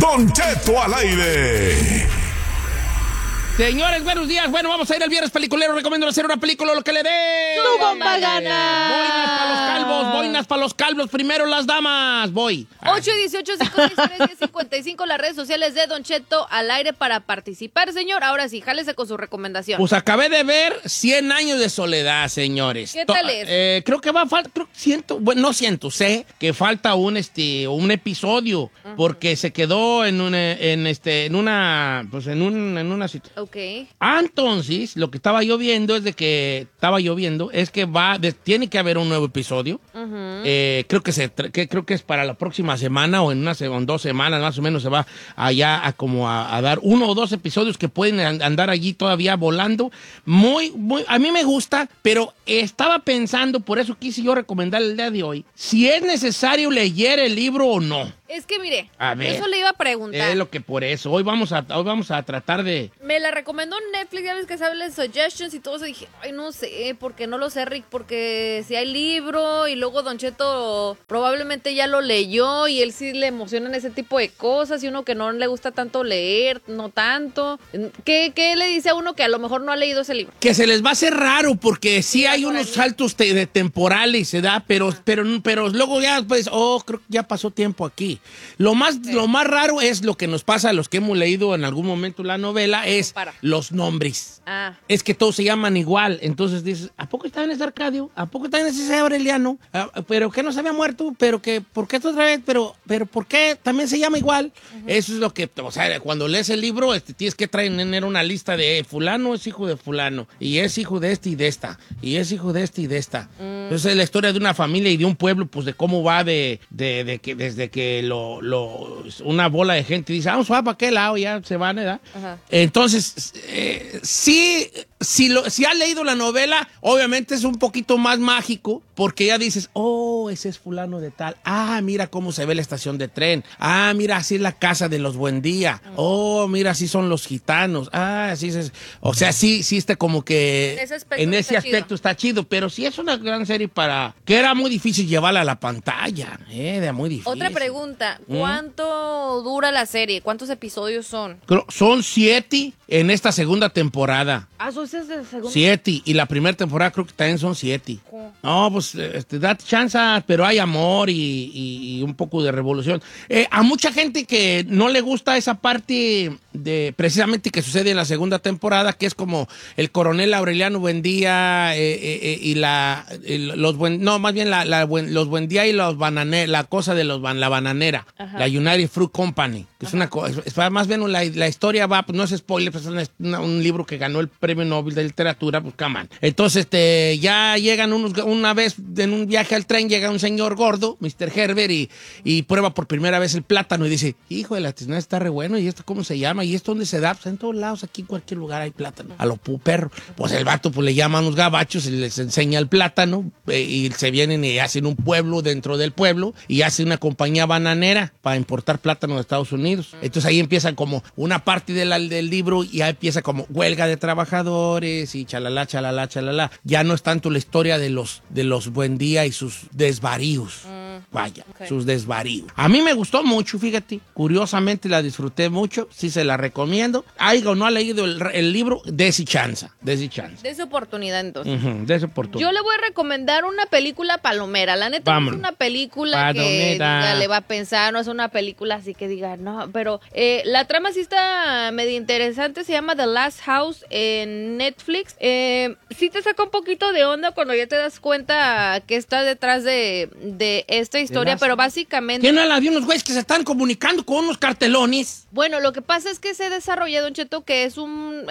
Don Cheto al aire. Señores, buenos días. Bueno, vamos a ir al viernes peliculero. Recomiendo hacer una película, lo que le dé. ¡Tu bomba gana! Boinas para los calvos, boinas para los calvos. Primero las damas. Voy. 818-563-1055, las redes sociales de Don Cheto al aire para participar, señor. Ahora sí, jálese con su recomendación. Pues acabé de ver 100 años de soledad, señores. ¿Qué tal es? Creo que va a faltar, sé que falta un episodio, porque se quedó en una situación. Ok. Entonces, lo que estaba yo viendo es que tiene que haber un nuevo episodio. Creo que es para la próxima semana o en 2 semanas más o menos se va allá a dar 1 o 2 episodios que pueden andar allí todavía volando. Muy, a mí me gusta, pero estaba pensando, por eso quise yo recomendar el día de hoy, si es necesario leer el libro o no. Es que mire, A ver, eso le iba a preguntar. Es lo que por eso. Hoy vamos a tratar de... Me la recomendó Netflix, ya ves que sabe las suggestions y todo eso. Dije, ay, no sé, porque no lo sé, Rick, porque si hay libro y luego Don Cheto probablemente ya lo leyó y él sí le emocionan ese tipo de cosas y uno que no le gusta tanto leer, no tanto. ¿Qué le dice a uno que a lo mejor no ha leído ese libro? Que se les va a hacer raro porque sí hay unos saltos de temporales, se da, pero luego ya, pues, creo que ya pasó tiempo aquí. Lo más raro es lo que nos pasa a los que hemos leído en algún momento la novela, es los nombres. Es que todos se llaman igual. Entonces dices, ¿a poco está en ese Arcadio? ¿A poco está en ese Aureliano? ¿Pero que no se había muerto? ¿Pero que por qué otra vez? ¿Pero por qué también se llama igual? Eso es lo que, o sea, cuando lees el libro, tienes que tener una lista de fulano es hijo de fulano, y es hijo de este y de esta, y es hijo de este y de esta. Entonces es la historia de una familia y de un pueblo, pues de cómo va de que desde que una bola de gente dice, vamos para aquel lado, ya se van, ¿verdad? Entonces, si has leído la novela, obviamente es un poquito más mágico, porque ya dices, ese es fulano de tal. Mira cómo se ve la estación de tren. Mira, así es la casa de los Buendía. Mira, así son los gitanos. Así es. O sea, sí está como que en ese aspecto está chido, pero sí es una gran serie que era muy difícil llevarla a la pantalla. Era muy difícil. Otra pregunta, ¿cuánto dura la serie? ¿Cuántos episodios son? Son 7 en esta segunda temporada. ¿Son 6 de segunda? 7, y la primera temporada creo que también son 7. No, pues da chance, pero hay amor y un poco de revolución. A mucha gente que no le gusta esa parte precisamente que sucede en la segunda temporada, que es como el coronel Aureliano Buendía y los Buendía y los bananeros, la cosa de la bananera, la United Fruit Company, que es una cosa, más bien la historia va, pues no es spoiler, pues es un libro que ganó el premio Nobel de literatura, pues come on. Entonces ya llegan una vez en un viaje al tren, llega un señor gordo, Mr. Herbert, y prueba por primera vez el plátano y dice, hijo de la tiznada, está re bueno, ¿y esto cómo se llama? ¿Y esto dónde se da? Pues en todos lados, aquí en cualquier lugar hay plátano. A lo perro. Pues el vato pues le llaman los gabachos y les enseña el plátano, y se vienen y hacen un pueblo dentro del pueblo y hacen una compañía bananera para importar plátano de Estados Unidos. Entonces ahí empieza como una parte del libro, y ya empieza como huelga de trabajadores y chalala. Ya no es tanto la historia de los Buendía y sus desvaríos. Sus desvaríos. A mí me gustó mucho, fíjate. Curiosamente la disfruté mucho. Sí se la recomiendo. Algo no ha leído el libro, dese chance. De esa oportunidad, entonces. De esa oportunidad. Yo le voy a recomendar una película palomera. La neta, no es una película que le va a pensar, no es una película así que diga, no, pero la trama sí está medio interesante. Se llama The Last House en Netflix. Sí te saca un poquito de onda cuando ya te das cuenta que está detrás de esta historia, pero básicamente... ¿Quién la de unos güeyes que se están comunicando con unos cartelones? Bueno, lo que pasa es que se desarrolla, Don Cheto, que es un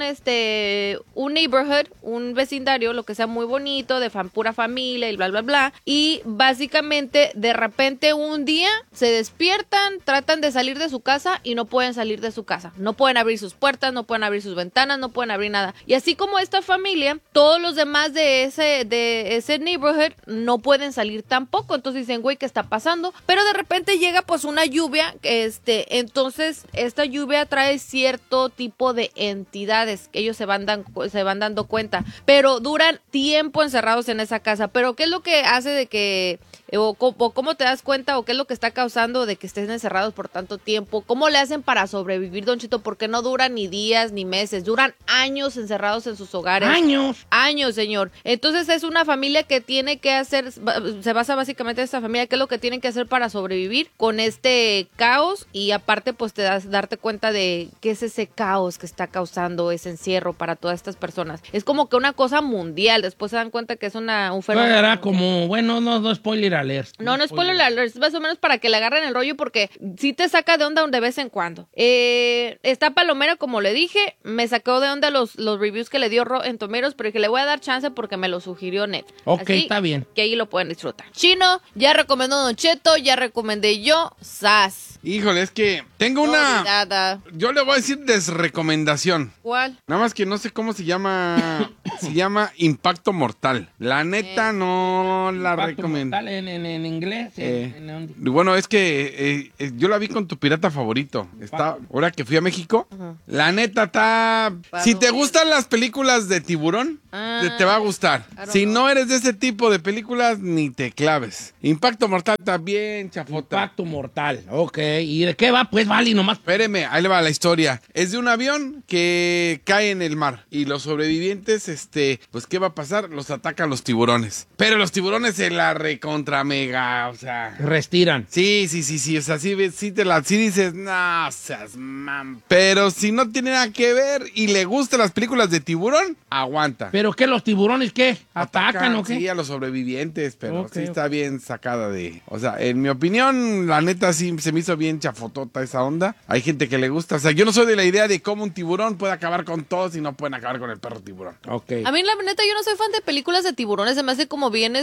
neighborhood, un vecindario, lo que sea muy bonito, de pura familia y bla, bla, bla. Y básicamente, de repente, un día se despiertan, tratan de salir de su casa y no pueden salir de su casa. No pueden abrir sus puertas, no pueden abrir sus ventanas, no pueden abrir nada. Y así como esta familia, todos los demás de ese neighborhood no pueden salir tampoco. Entonces dicen, güey, ¿qué está pasando? Pero de repente llega pues una lluvia, entonces esta lluvia trae cierto tipo de entidades que ellos se van dando cuenta, pero duran tiempo encerrados en esa casa. Pero ¿qué es lo que hace de que o cómo te das cuenta o qué es lo que está causando de que estén encerrados por tanto tiempo. ¿Cómo le hacen para sobrevivir, Don Cheto? Porque no duran ni días ni meses, duran años encerrados en sus hogares. ¡Años! Años, señor. Entonces es una familia que tiene que hacer, se basa básicamente en esta familia, qué es lo que tienen que hacer para sobrevivir con este caos y aparte pues te das darte cuenta de qué es ese caos que está causando ese encierro para todas estas personas. Es como que una cosa mundial, después se dan cuenta que es un fenómeno. Era como, bueno, no spoiler alert. No spoiler alert, es más o menos para que le agarren el rollo porque sí te saca de onda de vez en cuando. Está palomera, como le dije, me sacó de onda los reviews que le dio en Tomeros, pero que le voy a dar chance porque me lo sugirió Net. Ok, así está bien. que ahí lo pueden disfrutar. Chino, ya recomendó Don Cheto, ya recomendé yo, Sas. Híjole, es que tengo una... Olvidada. Yo le voy a decir desrecomendación. ¿Cuál? Nada más que no sé cómo se llama. Se llama Impacto Mortal. La neta no la Impacto recomiendo. Mortal en inglés. Bueno, es que yo la vi con tu pirata favorito. Ahora que fui a México. La neta está... Si te gustan las películas de tiburón, te va a gustar. Si no eres de ese tipo de películas, ni te claves. Impacto Mortal está bien chafota. Impacto Mortal, ok. ¿Y de qué va? Pues vale, nomás. Espéreme, ahí le va la historia. Es de un avión que cae en el mar y los sobrevivientes, pues ¿qué va a pasar? Los atacan los tiburones. Pero los tiburones se la recontra mega, o sea... Restiran. Sí, o sea, sí dices, no seas mam. Pero si no tiene nada que ver y le gustan las películas de tiburón, aguanta. ¿Pero qué, los tiburones qué? ¿Atacan o qué? Sí, a los sobrevivientes, pero Ok, sí está bien sacada de... O sea, en mi opinión, la neta sí se me hizo bien chafotota esa onda. Hay gente que le gusta. O sea, yo no soy de la idea de cómo un tiburón puede acabar con todos y no pueden acabar con el perro tiburón. Ok. A mí, la neta, yo no soy fan de películas de tiburones. Se me hace como bien,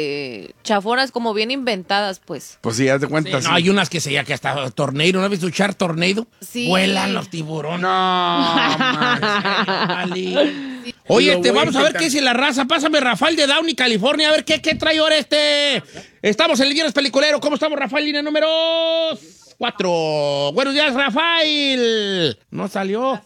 chafonas, como bien inventadas, pues. Pues sí, haz de cuenta. Sí, no, hay unas que se llama que hasta Tornado. ¿No has visto echar Tornado? Sí. Vuelan los tiburones. No, man. Vale. Oye, vamos a ver qué dice la raza. Pásame Rafael de Downey, California. A ver qué trae ahora Estamos en el Viernes Peliculero. ¿Cómo estamos, Rafael? Línea número 4. Buenos días, Rafael. No salió.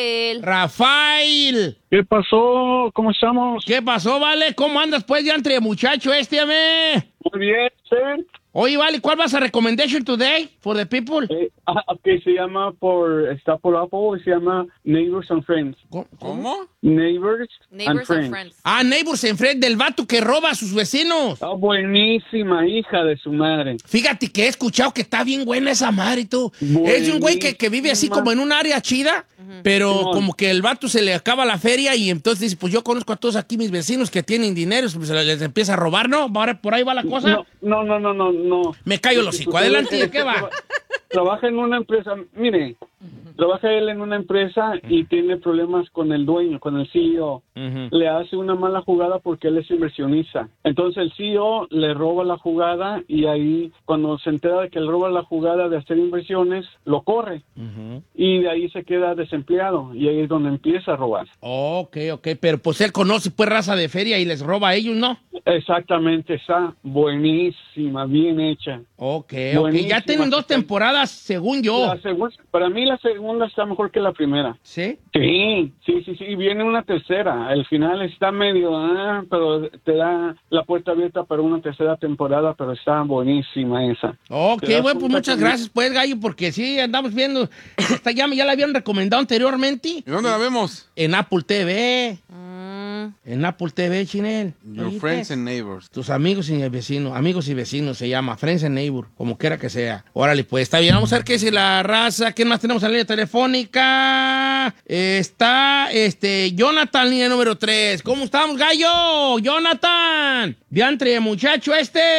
Rafael. ¿Qué pasó? ¿Cómo estamos? ¿Qué pasó, vale? ¿Cómo andas, pues, ya entre muchacho ame? Muy bien, ¿sí? Oye, vale, ¿cuál vas a recommendation today for the people? Que está por Apple y se llama Neighbors and Friends. ¿Cómo? Neighbors and Friends. Neighbors and Friends, del vato que roba a sus vecinos. Buenísima, hija de su madre. Fíjate que he escuchado que está bien buena esa madre, tú. Es de un güey que vive así como en un área chida, pero como que el vato se le acaba la feria y entonces dice, pues yo conozco a todos aquí mis vecinos que tienen dinero, pues les empieza a robar, ¿no? ¿Por ahí va la cosa? No. Me callo los hocico. Adelante, ¿de qué va? Trabaja en una empresa, mire, trabaja él en una empresa y tiene problemas con el dueño, con el CEO. Le hace una mala jugada porque él es inversionista. Entonces el CEO le roba la jugada y ahí cuando se entera de que le roba la jugada de hacer inversiones, lo corre. Y de ahí se queda desempleado y ahí es donde empieza a robar. Ok, pero pues él conoce pues raza de feria y les roba a ellos, ¿no? Exactamente, está buenísima, bien hecha. Ok. Ya tienen 2 temporadas, según yo. Para mí la segunda está mejor que la primera. ¿Sí? Sí. Viene una tercera. El final está medio, pero te da la puerta abierta para una tercera temporada, pero está buenísima esa. Ok, bueno, pues muchas gracias, pues, Gallo, porque sí, andamos viendo. Ya la habían recomendado anteriormente. ¿Y dónde la vemos? En Apple TV. En Apple TV, Chinel. Your Friends and Neighbors. Tus amigos y vecinos se llama. Friends and Neighbor, como quiera que sea. Órale, pues, está bien. Vamos a ver qué es la raza. ¿Quién más tenemos en la línea telefónica? Está, Jonathan, línea número 3. ¿Cómo estamos, Gallo? Jonathan. Diantre, muchacho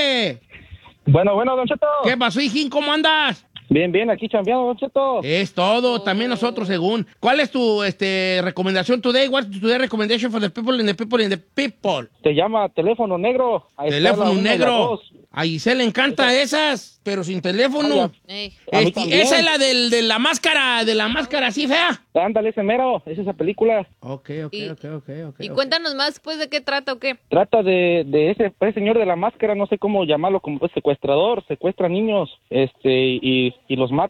Bueno, Don Cheto. ¿Qué pasó, hijín? ¿Cómo andas? Bien, aquí chambeando, Don Cheto. Es todo, también nosotros según. ¿Cuál es tu recomendación today? What is today's recommendation for the people in the people in the people? Te llama Teléfono Negro. Teléfono Negro. A Giselle le encanta esas, pero sin teléfono. Esa es la de la máscara así fea. Ándale, ese mero, es esa película. Ok. Y cuéntanos más, pues, ¿de qué trata o qué? Trata de ese señor de la máscara, no sé cómo llamarlo, como secuestrador, secuestra niños, y los mata.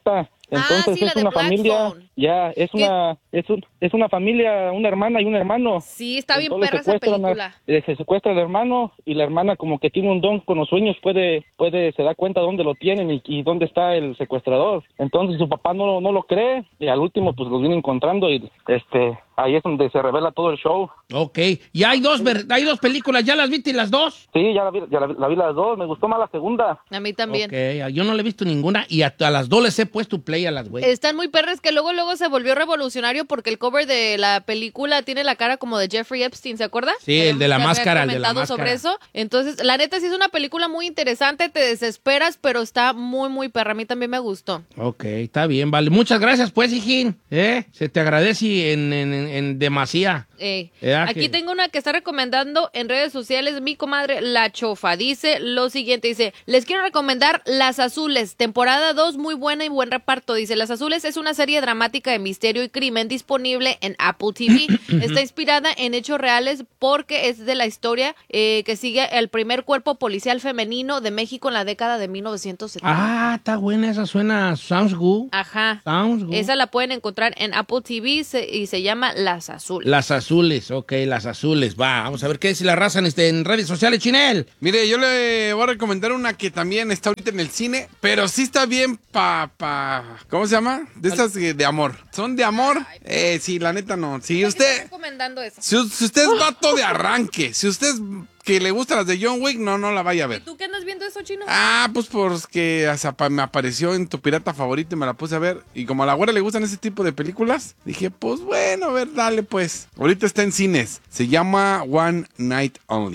Entonces sí, la es de una Black familia, Phone. ya, es una familia, una hermana y un hermano. Sí, está bien Entonces perra esa película. se secuestra al hermano y la hermana como que tiene un don con los sueños, se da cuenta dónde lo tienen y dónde está el secuestrador. Entonces su papá no lo cree y al último pues los viene encontrando y ahí es donde se revela todo el show. Ok. Y hay dos películas, ¿ya las viste las dos? Sí, ya la vi las dos, me gustó más la segunda. A mí también. Ok, yo no le he visto ninguna y a las dos les he puesto play a las güey. Están muy perras que luego se volvió revolucionario porque el cover de la película tiene la cara como de Jeffrey Epstein, ¿se acuerda? Sí, el de la Ya había máscara, el de la comentado máscara. sobre eso. Entonces, la neta sí es una película muy interesante, te desesperas, pero está muy, muy perra. A mí también me gustó. Ok, está bien, vale. Muchas gracias, pues, hijín. Se te agradece en demasía. Aquí tengo una que está recomendando en redes sociales mi comadre La Chofa. Dice lo siguiente, dice, les quiero recomendar Las Azules, temporada 2, muy buena y buen reparto. Dice, Las Azules es una serie dramática de misterio y crimen disponible en Apple TV. Está inspirada en hechos reales porque es de la historia que sigue el primer cuerpo policial femenino de México en la década de 1970. Ah, está buena, esa suena, sounds good. Ajá. Sounds good. Esa la pueden encontrar en Apple TV y se llama Las Azules. Las Azules, ok, Las Azules. Va, vamos a ver qué dice la raza en redes sociales, Chinel. Mire, yo le voy a recomendar una que también está ahorita en el cine, pero sí está bien ¿cómo se llama? De estas de amor. ¿Son de amor? Sí, la neta no. Si usted... Estoy recomendando esa. Si usted es vato de arranque, si usted es que le gustan las de John Wick, no la vaya a ver. ¿Y tú qué andas viendo eso, Chino? Pues porque me apareció en tu pirata favorito y me la puse a ver. Y como a la güera le gustan ese tipo de películas, dije, pues bueno, a ver, dale pues. Ahorita está en cines. Se llama One Night Only.